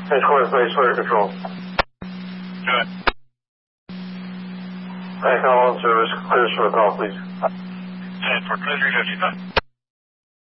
Headquarters base, Slayer Control. Good. Hey, call on service. Clears for a call, please. 10 for clear 355.